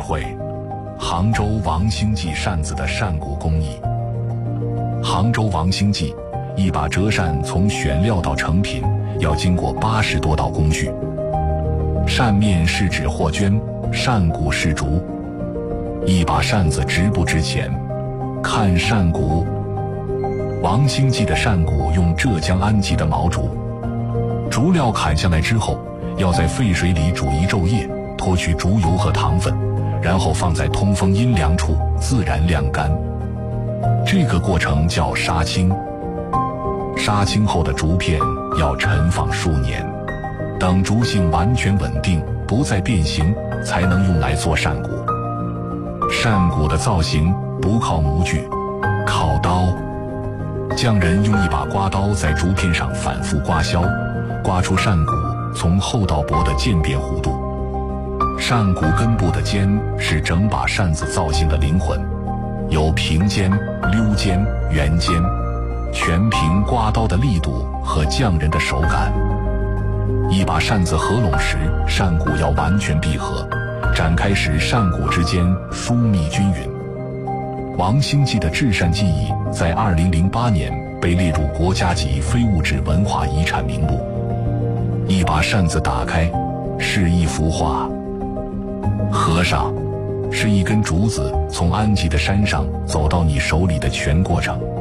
会，杭州王兴记扇子的扇骨工艺。杭州王兴记一把折扇从选料到成品要经过80多道工序，扇面是纸或绢，扇骨是竹。一把扇子值不值钱，看扇骨。王兴记的扇骨用浙江安吉的毛竹，竹料砍下来之后，要在沸水里煮一昼夜，脱去竹油和糖分，然后放在通风阴凉处自然晾干。这个过程叫杀青。杀青后的竹片要陈放数年，等竹性完全稳定，不再变形，才能用来做扇骨。扇骨的造型不靠模具，靠刀。匠人用一把刮刀在竹片上反复刮削，刮出扇骨从厚到薄的渐变弧度。扇骨根部的尖是整把扇子造型的灵魂，有平尖、溜尖、圆尖，全凭刮刀的力度和匠人的手感。一把扇子合拢时，扇骨要完全闭合，展开时扇骨之间疏密均匀。王兴记的制扇技艺在2008年被列入国家级非物质文化遗产名录。一把扇子打开是一幅画，合上是一根竹子从安吉的山上走到你手里的全过程。